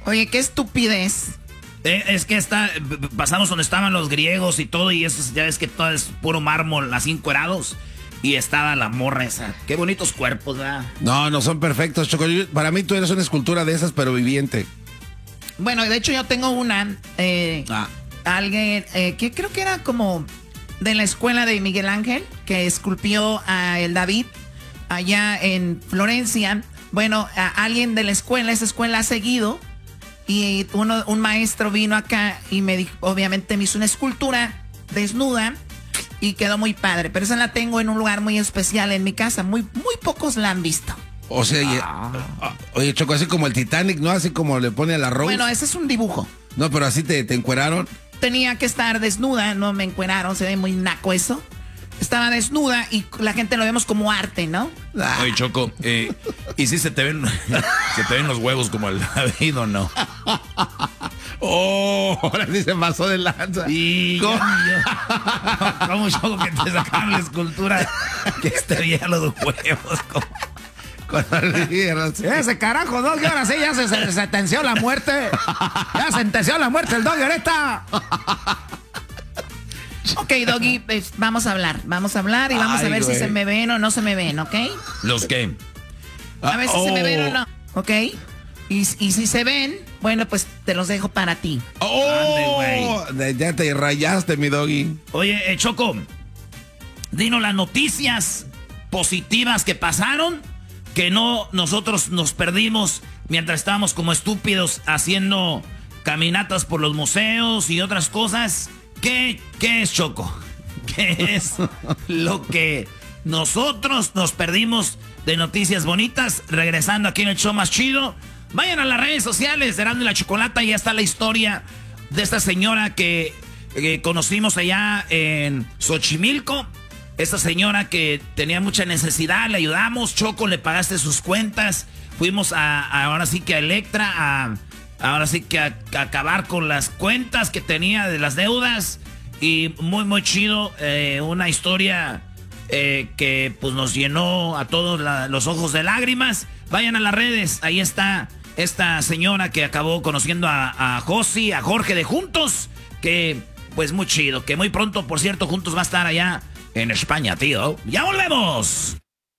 Oye, qué estupidez. Es que pasamos donde estaban los griegos y todo, y eso ya ves que todo es puro mármol, así encuerados. Y estaba la morra esa. Qué bonitos cuerpos, ¿verdad? No, no son perfectos, Choco. Para mí tú eres una escultura de esas, pero viviente. Bueno, de hecho yo tengo una. Alguien que creo que era como de la escuela de Miguel Ángel, que esculpió a el David allá en Florencia. Bueno, alguien de la escuela, esa escuela ha seguido. Y un maestro vino acá y me dijo, obviamente me hizo una escultura desnuda y quedó muy padre. Pero esa la tengo en un lugar muy especial en mi casa. Muy pocos la han visto. O sea, oye, Choco, así como el Titanic, ¿no? Así como le pone a la Rose. Bueno, ese es un dibujo. No, pero así te encueraron. Tenía que estar desnuda, no me encueraron, se ve muy naco eso. Estaba desnuda y la gente lo vemos como arte, ¿no? Oye, Choco, ¿y si se te ven los huevos como el David o no? Oh, ahora sí se pasó de lanza. Y ¿Cómo, Choco, que te sacaron la escultura que veía los huevos? Ese carajo, Doggy, ahora sí ya se sentenció la muerte. Ya sentenció la muerte el Doggy ahorita. Ok, Doggy, pues, vamos a hablar y vamos a ver si se me ven o no se me ven, ¿ok? ¿Los qué? A ver si se me ven o no, ¿ok? Y si se ven, bueno, pues te los dejo para ti. Ya te rayaste, mi Doggy. Oye, Choco, dinos las noticias positivas que pasaron, que nosotros nos perdimos mientras estábamos como estúpidos haciendo caminatas por los museos y otras cosas. ¿Qué es, Choco? ¿Qué es lo que nosotros nos perdimos de noticias bonitas? Regresando aquí en el show más chido. Vayan a las redes sociales de Erasmo y la Chocolata. Ya está la historia de esta señora que conocimos allá en Xochimilco. Esta señora que tenía mucha necesidad, le ayudamos. Choco, le pagaste sus cuentas. Fuimos ahora sí que a Electra ahora sí que a acabar con las cuentas que tenía de las deudas. Y muy chido. Una historia que pues nos llenó a todos los ojos de lágrimas. Vayan a las redes. Ahí está esta señora que acabó conociendo a Josi, a Jorge de Juntos. Que pues muy chido. Que muy pronto, por cierto, Juntos va a estar allá en España, tío. ¡Ya volvemos!